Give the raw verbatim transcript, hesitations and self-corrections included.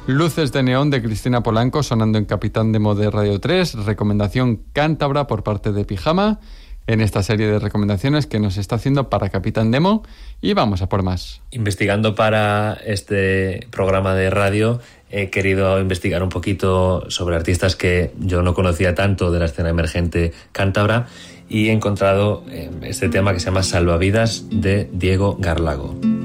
Luces de neón de Cristina Polanco sonando en Capitán Demo de Radio tres, recomendación cántabra por parte de Pijama, en esta serie de recomendaciones que nos está haciendo para Capitán Demo, y vamos a por más. Investigando para este programa de radio, he querido investigar un poquito sobre artistas que yo no conocía tanto de la escena emergente cántabra, y he encontrado este tema que se llama Salvavidas de Diego Garlago.